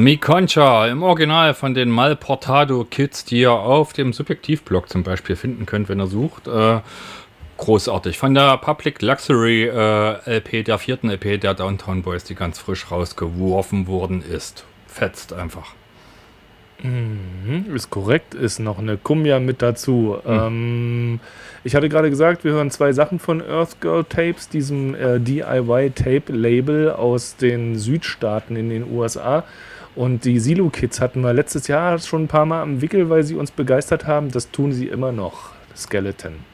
Mi Concha, im Original von den Malportado Kids, die ihr auf dem Subjektiv-Blog zum Beispiel finden könnt, wenn ihr sucht. Großartig. Von der Public Luxury LP, der 4. LP der Downtown Boys, die ganz frisch rausgeworfen worden ist. Fetzt einfach. Ist korrekt, ist noch eine Kumbia mit dazu. Ich hatte gerade gesagt, wir hören 2 Sachen von Earth Girl Tapes, diesem DIY-Tape-Label aus den Südstaaten in den USA. Und die Silo Kids hatten wir letztes Jahr schon ein paar Mal am Wickel, weil sie uns begeistert haben. Das tun sie immer noch. Skeleton.